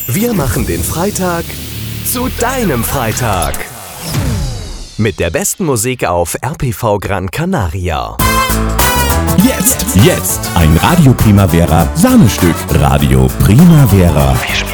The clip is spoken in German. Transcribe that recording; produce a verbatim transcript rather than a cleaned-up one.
Wir machen den Freitag zu deinem Freitag. Mit der besten Musik auf R P V Gran Canaria. Jetzt, jetzt ein Radio Primavera Sahnestück. Radio Primavera. Viel Spaß.